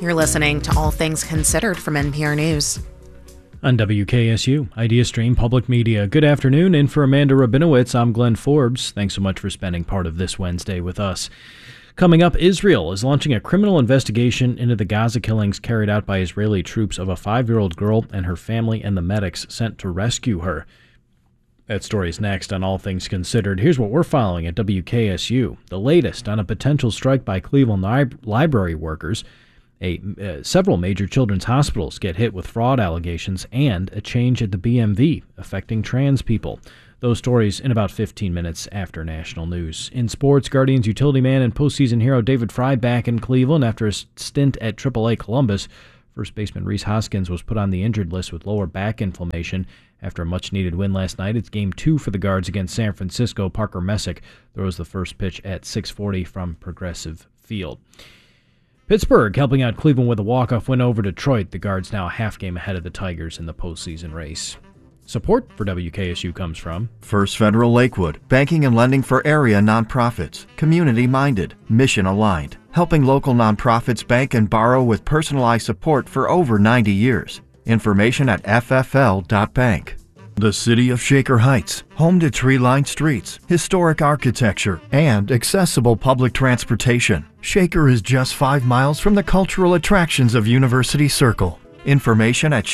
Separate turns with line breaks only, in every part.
You're listening to All Things Considered from NPR News.
On WKSU, IdeaStream Public Media. Good afternoon, and for Amanda Rabinowitz, I'm Glenn Forbes. Thanks so much for spending part of this Wednesday with us. Coming up, Israel is launching a criminal investigation into the Gaza killings carried out by Israeli troops of a 5-year-old girl and her family and the medics sent to rescue her. That story is next on All Things Considered. Here's what we're following at WKSU. The latest on a potential strike by Cleveland library workers. Several major children's hospitals get hit with fraud allegations, and a change at the BMV affecting trans people. Those stories in about 15 minutes after national news. In sports, Guardians utility man and postseason hero David Fry back in Cleveland after a stint at AAA Columbus. First baseman Rhys Hoskins was put on the injured list with lower back inflammation after a much-needed win last night. It's Game 2 for the Guards against San Francisco. Parker Messick throws the first pitch at 6:40 from Progressive Field. Pittsburgh helping out Cleveland with a walk-off win over Detroit. The Guards now a half game ahead of the Tigers in the postseason race. Support for WKSU comes from
First Federal Lakewood, banking and lending for area nonprofits, community-minded, mission-aligned, helping local nonprofits bank and borrow with personalized support for over 90 years. Information at ffl.bank. The City of Shaker Heights, home to tree-lined streets, historic architecture, and accessible public transportation. Shaker is just 5 miles from the cultural attractions of University Circle. Information at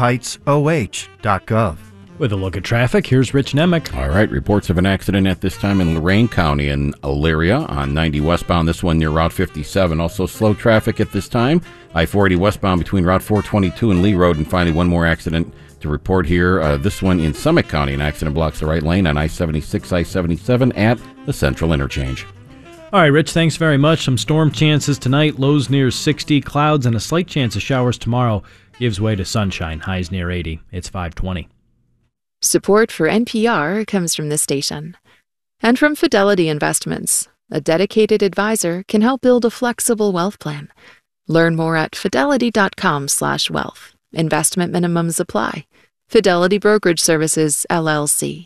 shakerheightsoh.gov.
With a look at traffic, here's Rich Nemec.
All right, reports of an accident at this time in Lorain County in Elyria on 90 westbound, this one near Route 57. Also slow traffic at this time. I-480 westbound between Route 422 and Lee Road. And finally, one more accident to report here. This one in Summit County. An accident blocks the right lane on I-76, I-77 at the Central Interchange.
All right, Rich, thanks very much. Some storm chances tonight, lows near 60, clouds, and a slight chance of showers tomorrow. Gives way to sunshine, highs near 80. It's 5:20.
Support for NPR comes from this station. And from Fidelity Investments. A dedicated advisor can help build a flexible wealth plan. Learn more at fidelity.com/wealth. Investment minimums apply. Fidelity Brokerage Services, LLC.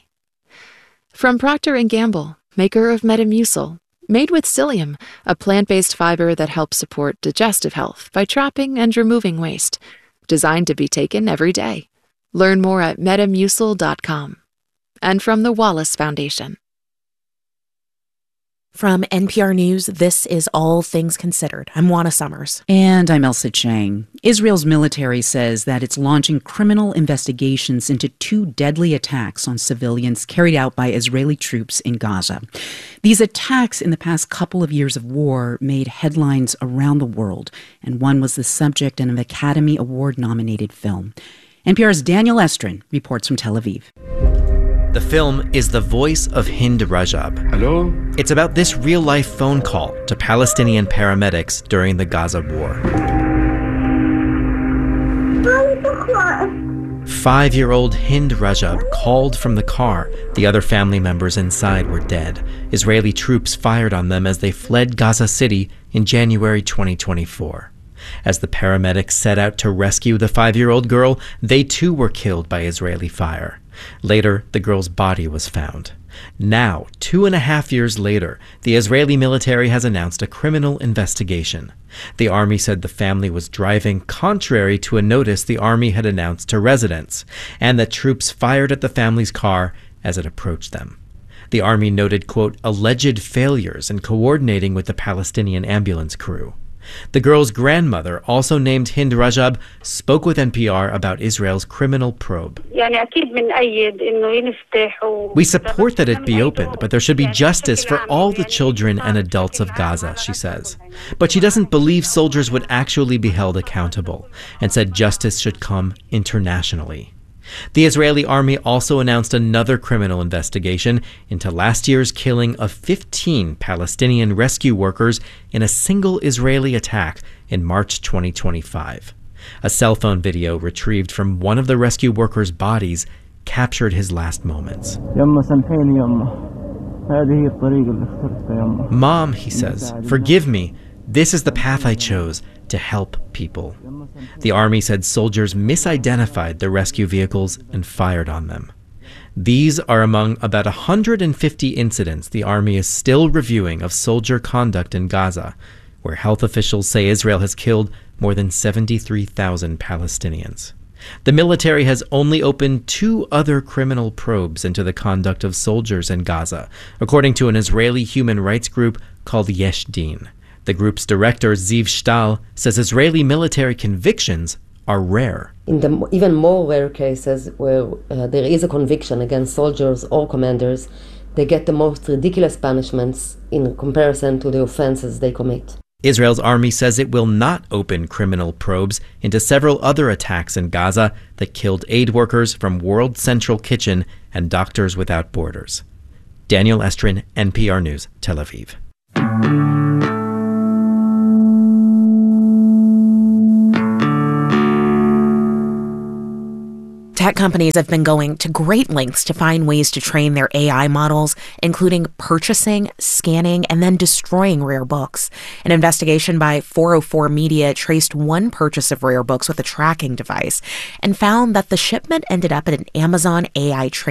From Procter & Gamble, maker of Metamucil. Made with psyllium, a plant-based fiber that helps support digestive health by trapping and removing waste. Designed to be taken every day. Learn more at metamucil.com. And from the Wallace Foundation.
From NPR News, this is All Things Considered. I'm Juana Summers.
And I'm Elsa Chang. Israel's military says that it's launching criminal investigations into 2 deadly attacks on civilians carried out by Israeli troops in Gaza. These attacks in the past couple of years of war made headlines around the world, and one was the subject of an Academy Award-nominated film. NPR's Daniel Estrin reports from Tel Aviv.
The film is the voice of Hind Rajab.
Hello?
It's about this real-life phone call to Palestinian paramedics during the Gaza war. 5-year-old Hind Rajab called from the car. The other family members inside were dead. Israeli troops fired on them as they fled Gaza City in January 2024. As the paramedics set out to rescue the 5-year-old girl, they too were killed by Israeli fire. Later, the girl's body was found. Now, 2.5 years later, the Israeli military has announced a criminal investigation. The army said the family was driving contrary to a notice the army had announced to residents, and that troops fired at the family's car as it approached them. The army noted, quote, alleged failures in coordinating with the Palestinian ambulance crew. The girl's grandmother, also named Hind Rajab, spoke with NPR about Israel's criminal probe. We support that it be opened, but there should be justice for all the children and adults of Gaza, she says. But she doesn't believe soldiers would actually be held accountable, and said justice should come internationally. The Israeli army also announced another criminal investigation into last year's killing of 15 Palestinian rescue workers in a single Israeli attack in March 2025. A cell phone video retrieved from one of the rescue workers' bodies captured his last moments. Mom, he says, forgive me. This is the path I chose to help people. The army said soldiers misidentified the rescue vehicles and fired on them. These are among about 150 incidents the army is still reviewing of soldier conduct in Gaza, where health officials say Israel has killed more than 73,000 Palestinians. The military has only opened 2 other criminal probes into the conduct of soldiers in Gaza, according to an Israeli human rights group called Yesh Din. The group's director, Ziv Shtal, says Israeli military convictions are rare.
In the even more rare cases where there is a conviction against soldiers or commanders, they get the most ridiculous punishments in comparison to the offenses they commit.
Israel's army says it will not open criminal probes into several other attacks in Gaza that killed aid workers from World Central Kitchen and Doctors Without Borders. Daniel Estrin, NPR News, Tel Aviv.
Tech companies have been going to great lengths to find ways to train their AI models, including purchasing, scanning, and then destroying rare books. An investigation by 404 Media traced one purchase of rare books with a tracking device and found that the shipment ended up at an Amazon AI training